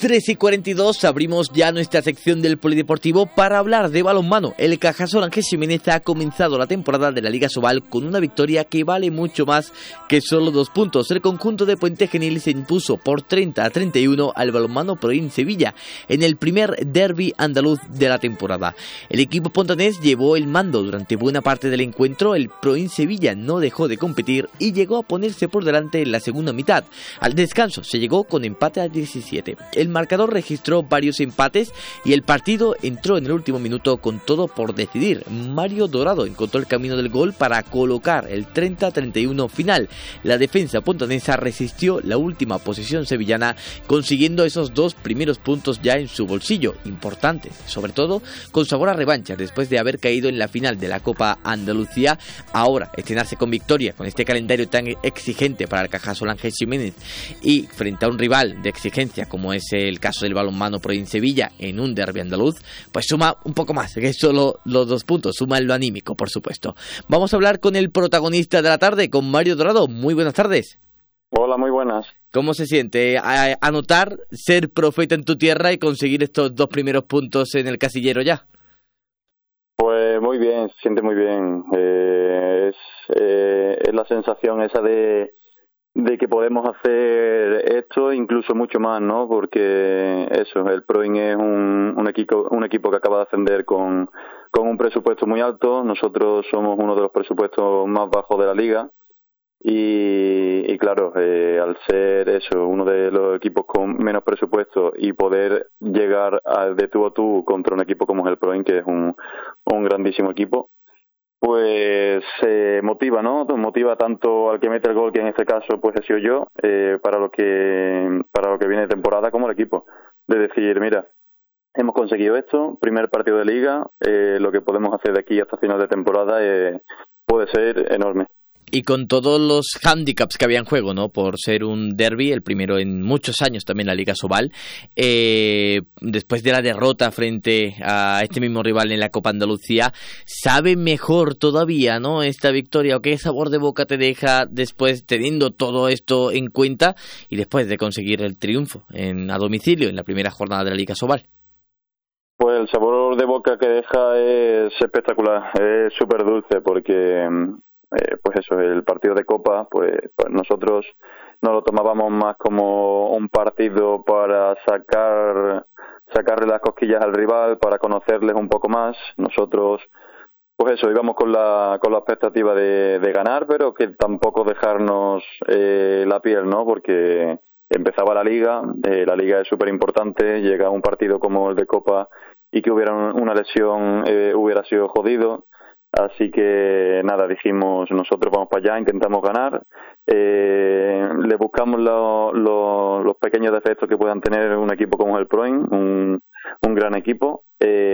13:42 abrimos ya nuestra sección del Polideportivo para hablar de balonmano. El Cajasol Ángel Jiménez ha comenzado la temporada de la Liga Sobal con una victoria que vale mucho más que solo 2 puntos. El conjunto de Puente Genil se impuso por 30-31 al Balonmano Proin Sevilla en el primer derbi andaluz de la temporada. El equipo pontanés llevó el mando durante buena parte del encuentro. El Proin Sevilla no dejó de competir y llegó a ponerse por delante en la segunda mitad. Al descanso se llegó con empate a 17. El marcador registró varios empates y el partido entró en el último minuto con todo por decidir. Mario Dorado encontró el camino del gol para colocar el 30-31 final. La defensa pontanesa resistió la última posesión sevillana, consiguiendo esos 2 primeros puntos ya en su bolsillo, importantes, sobre todo con sabor a revancha después de haber caído en la final de la Copa Andalucía. Ahora estrenarse con victoria con este calendario tan exigente para el Cajasol Ángel Jiménez y frente a un rival de exigencia como es el caso del Balonmano Proin Sevilla en un derbi andaluz, pues suma un poco más que solo los 2 puntos, suma en lo anímico, por supuesto. Vamos a hablar con el protagonista de la tarde, con Mario Dorado. Muy buenas tardes. Hola, muy buenas. ¿Cómo se siente anotar, ser profeta en tu tierra y conseguir estos 2 primeros puntos en el casillero ya? Pues muy bien, se siente muy bien. Es la sensación esa de que podemos hacer esto, incluso mucho más, ¿no? Porque eso, el Proin es un equipo que acaba de ascender con un presupuesto muy alto. Nosotros somos uno de los presupuestos más bajos de la liga y claro, al ser eso, uno de los equipos con menos presupuesto y poder llegar de tú a tú contra un equipo como es el Proin, que es un grandísimo equipo, pues motiva, ¿no? Motiva tanto al que mete el gol, que en este caso pues he sido yo, para lo que viene de temporada, como el equipo. De decir, mira, hemos conseguido esto, primer partido de liga, lo que podemos hacer de aquí hasta final de temporada puede ser enorme. Y con todos los hándicaps que había en juego, ¿no? Por ser un derbi, el primero en muchos años también la Liga Sobal, después de la derrota frente a este mismo rival en la Copa Andalucía, sabe mejor todavía, ¿no? Esta victoria, o qué sabor de boca te deja después, teniendo todo esto en cuenta y después de conseguir el triunfo a domicilio en la primera jornada de la Liga Sobal. Pues el sabor de boca que deja es espectacular, es súper dulce porque pues eso, el partido de Copa, pues nosotros no lo tomábamos más como un partido para sacarle las cosquillas al rival, para conocerles un poco más. Nosotros, pues eso, íbamos con la expectativa de ganar, pero que tampoco dejarnos la piel, ¿no? Porque empezaba la liga es súper importante, llega un partido como el de Copa y que hubiera una lesión hubiera sido jodido. Así que nada, dijimos, nosotros vamos para allá, intentamos ganar, le buscamos los pequeños defectos que puedan tener un equipo como el Proin, un gran equipo,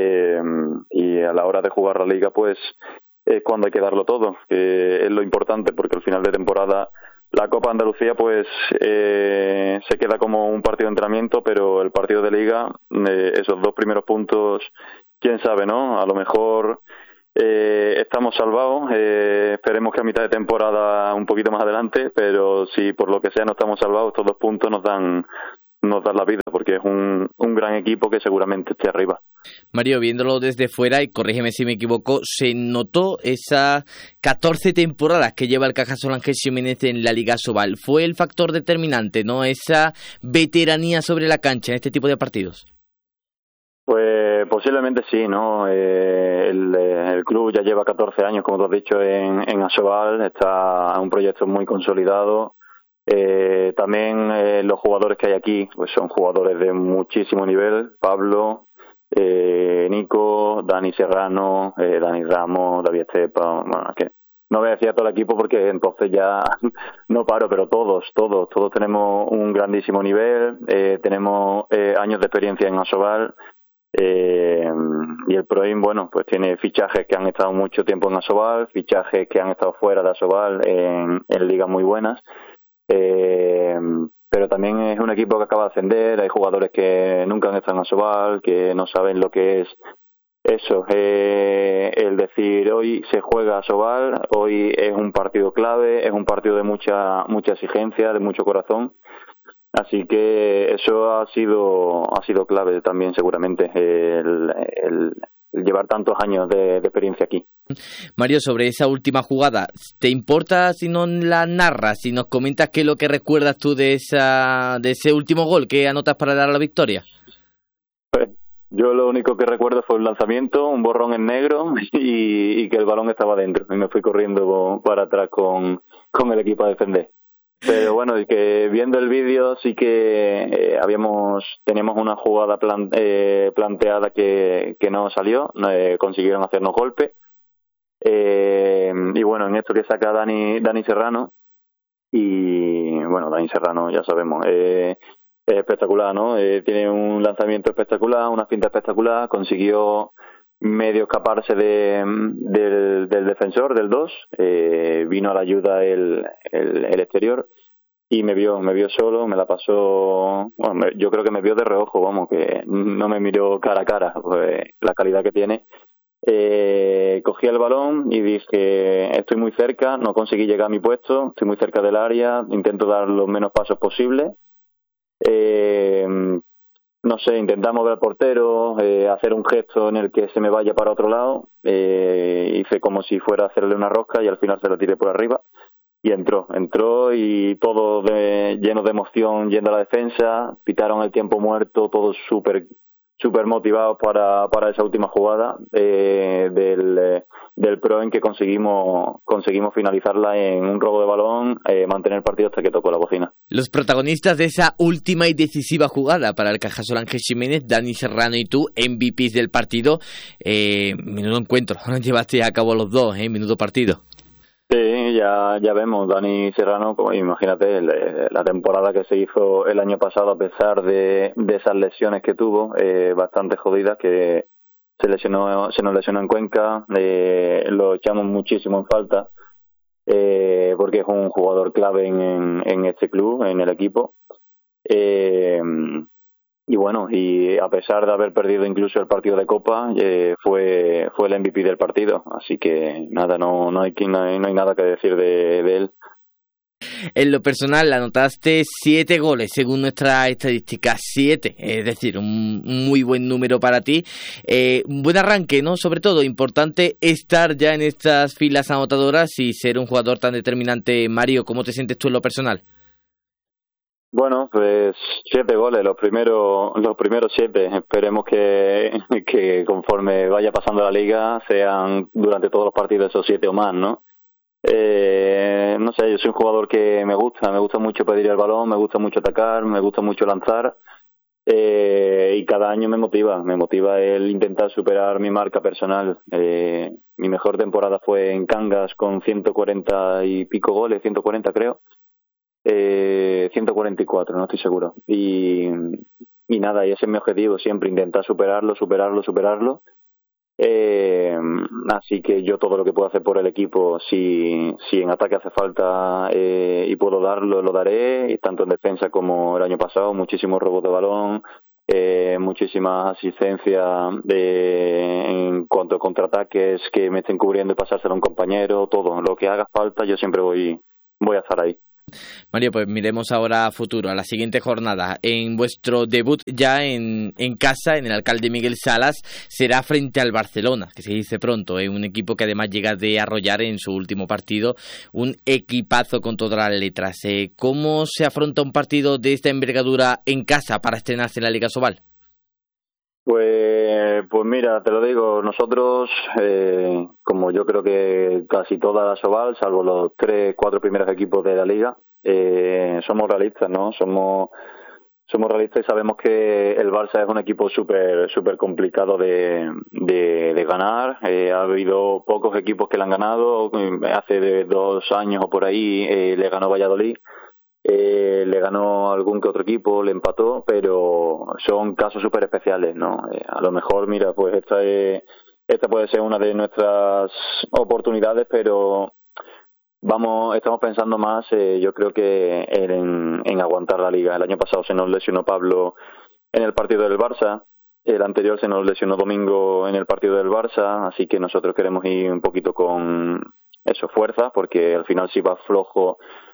y a la hora de jugar la liga pues es cuando hay que darlo todo, que es lo importante, porque al final de temporada la Copa Andalucía pues se queda como un partido de entrenamiento, pero el partido de liga, esos 2 primeros puntos, quién sabe, ¿no? A lo mejor estamos salvados, esperemos que a mitad de temporada un poquito más adelante, pero si por lo que sea no estamos salvados, estos 2 puntos nos dan la vida, porque es un gran equipo que seguramente esté arriba. Mario, viéndolo desde fuera, y corrígeme si me equivoco, se notó esas 14 temporadas que lleva el Cajasol Ángel Jiménez en la Liga Sobal. ¿Fue el factor determinante, no, esa veteranía sobre la cancha en este tipo de partidos? Pues posiblemente sí, ¿no? El club ya lleva 14 años, como tú has dicho, en Asobal, está un proyecto muy consolidado. También los jugadores que hay aquí pues son jugadores de muchísimo nivel. Pablo, Nico, Dani Serrano, Dani Ramos, David Estepa, bueno, que no voy a decir a todo el equipo porque entonces ya no paro, pero todos tenemos un grandísimo nivel, tenemos años de experiencia en Asobal. Y el Proin, bueno, pues tiene fichajes que han estado mucho tiempo en Asobal, fichajes que han estado fuera de Asobal en ligas muy buenas, pero también es un equipo que acaba de ascender, hay jugadores que nunca han estado en Asobal, que no saben lo que es eso, el decir hoy se juega Asobal, hoy es un partido clave, es un partido de mucha exigencia, de mucho corazón. Así que eso ha sido clave también, seguramente, el llevar tantos años de experiencia aquí. Mario, sobre esa última jugada, ¿te importa si no la narras, si nos comentas qué es lo que recuerdas tú de ese último gol que anotas para dar la victoria? Pues yo lo único que recuerdo fue un lanzamiento, un borrón en negro y que el balón estaba dentro. Y me fui corriendo para atrás con el equipo a defender. Pero bueno, y que viendo el vídeo sí que teníamos una jugada planteada que no salió, consiguieron hacernos golpe. Y bueno, en esto que saca Dani Serrano, y bueno, Dani Serrano ya sabemos, es espectacular, ¿no? Tiene un lanzamiento espectacular, una finta espectacular, consiguió medio escaparse del defensor, del 2, vino a la ayuda el exterior y me vio solo, me la pasó, bueno, yo creo que me vio de reojo, vamos, que no me miró cara a cara, pues la calidad que tiene. Cogí el balón y dije, estoy muy cerca, no conseguí llegar a mi puesto, estoy muy cerca del área, intento dar los menos pasos posibles. No sé, intentar mover al portero, hacer un gesto en el que se me vaya para otro lado. Hice como si fuera a hacerle una rosca y al final se lo tiré por arriba. Y entró y todo lleno de emoción yendo a la defensa, pitaron el tiempo muerto, todos súper motivados para esa última jugada del Pro, en que conseguimos finalizarla en un robo de balón, mantener el partido hasta que tocó la bocina. Los protagonistas de esa última y decisiva jugada para el Cajasol Ángel Jiménez, Dani Serrano y tú, MVPs del partido. Menudo encuentro, llevaste a cabo los dos, menudo partido. Sí, ya vemos, Dani Serrano, como imagínate, la temporada que se hizo el año pasado, a pesar de esas lesiones que tuvo, bastante jodidas, que se nos lesionó en Cuenca, lo echamos muchísimo en falta, porque es un jugador clave en este club, en el equipo. Y bueno, y a pesar de haber perdido incluso el partido de Copa, fue el MVP del partido. Así que nada, no hay nada que decir de él. En lo personal, anotaste 7 goles según nuestra estadística, 7, es decir, un muy buen número para ti. Un buen arranque, ¿no? Sobre todo, importante estar ya en estas filas anotadoras y ser un jugador tan determinante. Mario, ¿cómo te sientes tú en lo personal? Bueno, pues 7 goles, los primeros 7. Esperemos que conforme vaya pasando la liga sean durante todos los partidos esos 7 o más, ¿no? No sé, yo soy un jugador que me gusta mucho pedir el balón, me gusta mucho atacar, me gusta mucho lanzar, y cada año me motiva el intentar superar mi marca personal. Mi mejor temporada fue en Cangas con 140 y pico goles, 140 creo. 144, no estoy seguro. Y nada, y ese es mi objetivo, siempre intentar superarlo. Así que yo todo lo que puedo hacer por el equipo, si en ataque hace falta y puedo darlo, lo daré, y tanto en defensa como el año pasado, muchísimos robos de balón, muchísimas asistencias en cuanto a contraataques que me estén cubriendo y pasárselo a un compañero, todo lo que haga falta, yo siempre voy a estar ahí. Mario, pues miremos ahora a futuro, a la siguiente jornada. En vuestro debut ya en casa, en el Alcalde Miguel Salas, será frente al Barcelona, que se dice pronto, un equipo que además llega de arrollar en su último partido, un equipazo con todas las letras. ¿Cómo se afronta un partido de esta envergadura en casa para estrenarse en la Liga Sobal? Pues mira, te lo digo, nosotros, como yo creo que casi toda la Sobal, salvo los 3-4 primeros equipos de la liga, somos realistas, ¿no? Somos realistas y sabemos que el Barça es un equipo súper complicado de ganar. Ha habido pocos equipos que le han ganado. Hace 2 años o por ahí le ganó Valladolid. Le ganó algún que otro equipo, le empató, pero son casos súper especiales, ¿no? A lo mejor, mira, pues esta puede ser una de nuestras oportunidades, pero estamos pensando más, yo creo que en aguantar la liga. El año pasado se nos lesionó Pablo en el partido del Barça, el anterior se nos lesionó Domingo en el partido del Barça, así que nosotros queremos ir un poquito con fuerza, porque al final si vas flojo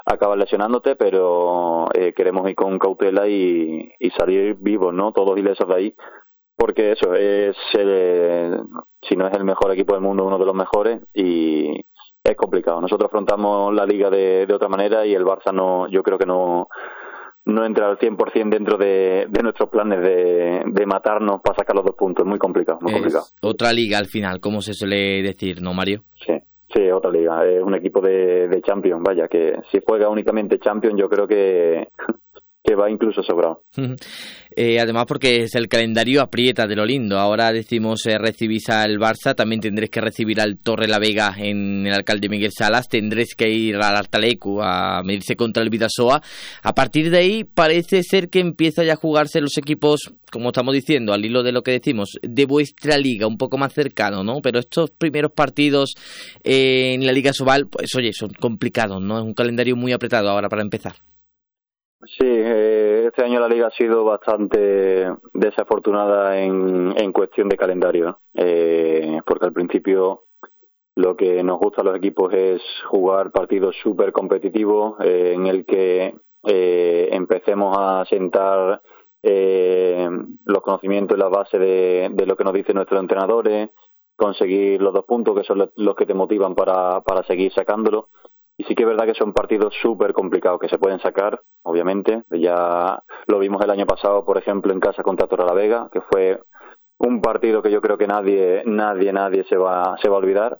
acabas lesionándote, pero queremos ir con cautela y salir vivos, ¿no? Todos ilesos de ahí, porque eso es, si no es el mejor equipo del mundo, uno de los mejores, y es complicado. Nosotros afrontamos la Liga de otra manera y el Barça yo creo que no entra al 100% dentro de nuestros planes de matarnos para sacar los 2 puntos. Muy complicado, muy complicado. Otra liga al final, como se suele decir, ¿no, Mario? Sí, otra liga. Es un equipo de Champions, vaya, que si juega únicamente Champions yo creo que va incluso sobrado. Además porque es el calendario aprieta de lo lindo. Ahora decimos recibís al Barça, también tendréis que recibir al Torrelavega en el Alcalde Miguel Salas, tendréis que ir al Artalecu a medirse contra el Bidasoa. A partir de ahí parece ser que empieza ya a jugarse los equipos, como estamos diciendo, al hilo de lo que decimos, de vuestra liga, un poco más cercano, ¿no? Pero estos primeros partidos en la Liga Sobal, pues oye, son complicados, ¿no? Es un calendario muy apretado ahora para empezar. Sí, este año la Liga ha sido bastante desafortunada en cuestión de calendario, porque al principio lo que nos gusta a los equipos es jugar partidos súper competitivos en el que empecemos a sentar los conocimientos y la base de lo que nos dicen nuestros entrenadores, conseguir los 2 puntos que son los que te motivan para seguir sacándolo. Y sí que es verdad que son partidos súper complicados que se pueden sacar, obviamente. Ya lo vimos el año pasado, por ejemplo, en casa contra Torrelavega, que fue un partido que yo creo que nadie se va a olvidar.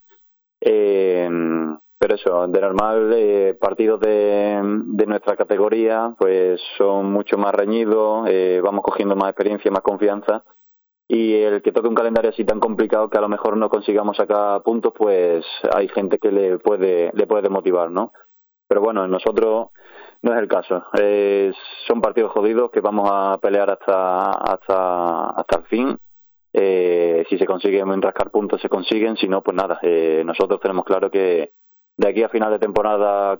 Pero eso, de normal, partidos de nuestra categoría pues son mucho más reñidos, vamos cogiendo más experiencia, más confianza. Y el que toque un calendario así tan complicado que a lo mejor no consigamos sacar puntos, pues hay gente que le puede desmotivar, ¿no? Pero bueno, en nosotros no es el caso. Son partidos jodidos que vamos a pelear hasta el fin. Si se consiguen rascar puntos, se consiguen. Si no, pues nada. Nosotros tenemos claro que de aquí a final de temporada,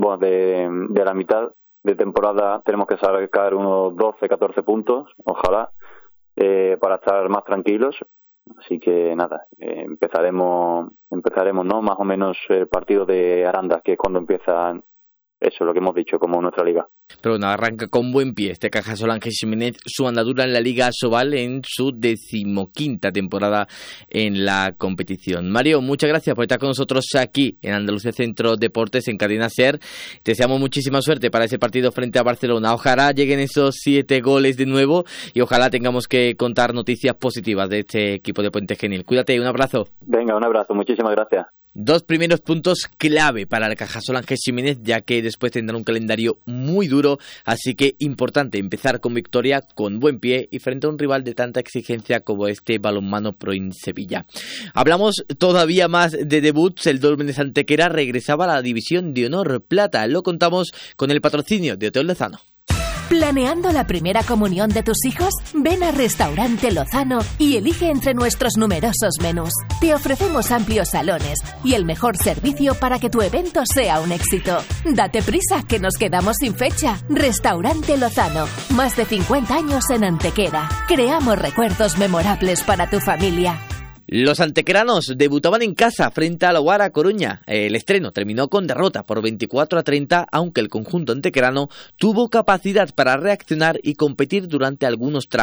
de la mitad de temporada, tenemos que sacar unos 12, 14 puntos, ojalá. Para estar más tranquilos, así que nada, empezaremos no más o menos el partido de Aranda, que es cuando empieza eso, lo que hemos dicho, como nuestra liga. Pero bueno, arranca con buen pie este Cajasol Ángel Ximénez su andadura en la Liga Sobal en su 15ª temporada en la competición. Mario, muchas gracias por estar con nosotros aquí en Andalucía Centro Deportes en Cadena SER. Te deseamos muchísima suerte para ese partido frente a Barcelona. Ojalá lleguen esos 7 goles de nuevo y ojalá tengamos que contar noticias positivas de este equipo de Puente Genil. Cuídate, un abrazo. Venga, un abrazo, muchísimas gracias. 2 primeros puntos clave para el Cajasol Ángel Ximénez, ya que después tendrá un calendario muy duro, así que importante empezar con victoria, con buen pie y frente a un rival de tanta exigencia como este Balonmano Proin Sevilla. Hablamos todavía más de debuts. El Dólmenes Antequera regresaba a la División de Honor Plata. Lo contamos con el patrocinio de Hotel Lozano. ¿Planeando la primera comunión de tus hijos? Ven a Restaurante Lozano y elige entre nuestros numerosos menús. Te ofrecemos amplios salones y el mejor servicio para que tu evento sea un éxito. Date prisa, que nos quedamos sin fecha. Restaurante Lozano, más de 50 años en Antequera. Creamos recuerdos memorables para tu familia. Los antequeranos debutaban en casa frente a la Guara Coruña. El estreno terminó con derrota por 24-30, aunque el conjunto antequerano tuvo capacidad para reaccionar y competir durante algunos tramos.